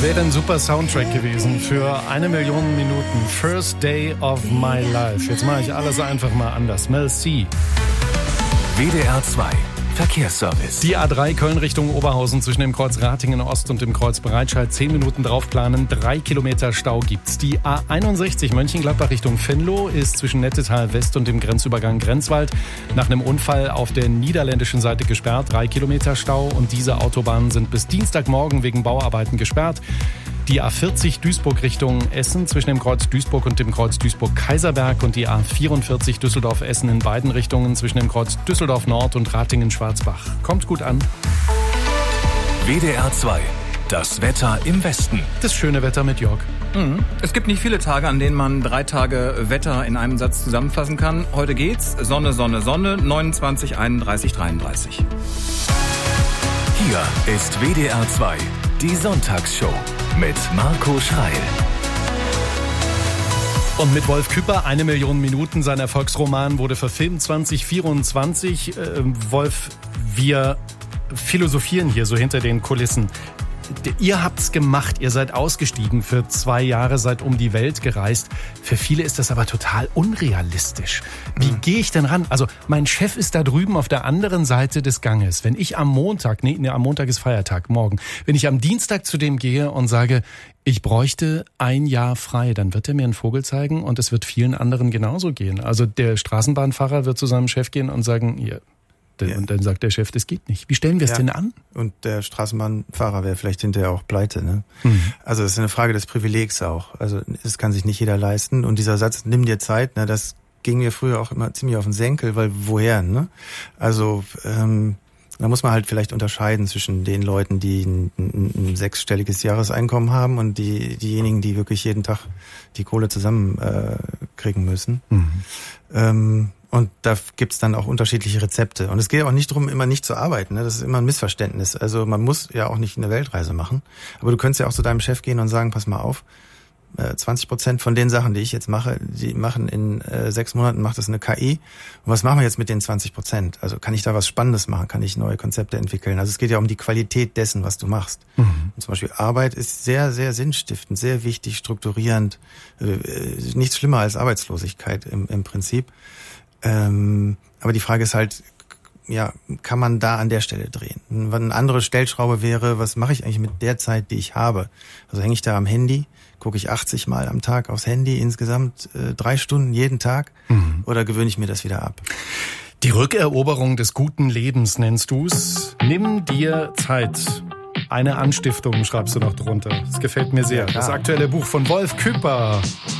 Das wäre ein super Soundtrack gewesen für 1 Million Minuten. First Day of My Life. Jetzt mache ich alles einfach mal anders. Mel C. WDR 2 Verkehrsservice. Die A3 Köln Richtung Oberhausen zwischen dem Kreuz Ratingen Ost und dem Kreuz Breitscheid 10 Minuten draufplanen. 3 Kilometer Stau gibt's. Die A61 Mönchengladbach Richtung Venlo ist zwischen Nettetal West und dem Grenzübergang Grenzwald nach einem Unfall auf der niederländischen Seite gesperrt. 3 Kilometer Stau und diese Autobahnen sind bis Dienstagmorgen wegen Bauarbeiten gesperrt. Die A40 Duisburg Richtung Essen zwischen dem Kreuz Duisburg und dem Kreuz Duisburg-Kaiserberg und die A44 Düsseldorf-Essen in beiden Richtungen zwischen dem Kreuz Düsseldorf-Nord und Ratingen-Schwarzbach. Kommt gut an. WDR 2, das Wetter im Westen. Das schöne Wetter mit Jörg. Es gibt nicht viele Tage, an denen man 3 Tage Wetter in einem Satz zusammenfassen kann. Heute geht's. Sonne, Sonne, Sonne, 29, 31, 33. Hier ist WDR 2, die Sonntagsshow mit Marco Schreil. Und mit Wolf Küpper, 1 Million Minuten, sein Erfolgsroman wurde verfilmt 2024. Wolf, wir philosophieren hier so hinter den Kulissen. Ihr habt's gemacht, ihr seid ausgestiegen für 2 Jahre, seid um die Welt gereist. Für viele ist das aber total unrealistisch. Wie gehe ich denn ran? Also mein Chef ist da drüben auf der anderen Seite des Ganges. Wenn ich am Montag, am Montag ist Feiertag, morgen, wenn ich am Dienstag zu dem gehe und sage, ich bräuchte 1 Jahr frei, dann wird er mir einen Vogel zeigen und es wird vielen anderen genauso gehen. Also der Straßenbahnfahrer wird zu seinem Chef gehen und sagen, ja. Und dann sagt der Chef, das geht nicht. Wie stellen wir es denn an? Und der Straßenbahnfahrer wäre vielleicht hinterher auch pleite. Ne? Also es ist eine Frage des Privilegs auch. Also es kann sich nicht jeder leisten. Und dieser Satz, nimm dir Zeit, ne, das ging mir früher auch immer ziemlich auf den Senkel, weil woher? Ne? Also da muss man halt vielleicht unterscheiden zwischen den Leuten, die ein 6-stelliges Jahreseinkommen haben und diejenigen, die wirklich jeden Tag die Kohle zusammen kriegen müssen. Und da gibt's dann auch unterschiedliche Rezepte. Und es geht auch nicht darum, immer nicht zu arbeiten. Ne? Das ist immer ein Missverständnis. Also man muss ja auch nicht eine Weltreise machen. Aber du könntest ja auch zu deinem Chef gehen und sagen, pass mal auf, 20% von den Sachen, die ich jetzt mache, die machen in 6 Monaten, macht das eine KI. Und was machen wir jetzt mit den 20%? Also kann ich da was Spannendes machen? Kann ich neue Konzepte entwickeln? Also es geht ja um die Qualität dessen, was du machst. Und zum Beispiel Arbeit ist sehr, sehr sinnstiftend, sehr wichtig, strukturierend. Nichts schlimmer als Arbeitslosigkeit im Prinzip. Aber die Frage ist halt, ja, kann man da an der Stelle drehen? Eine andere Stellschraube wäre, was mache ich eigentlich mit der Zeit, die ich habe? Also hänge ich da am Handy, gucke ich 80 Mal am Tag aufs Handy, insgesamt 3 Stunden jeden Tag, oder gewöhne ich mir das wieder ab? Die Rückeroberung des guten Lebens nennst du's. Nimm dir Zeit. Eine Anstiftung schreibst du noch drunter. Das gefällt mir sehr. Das aktuelle Buch von Wolf Küpper.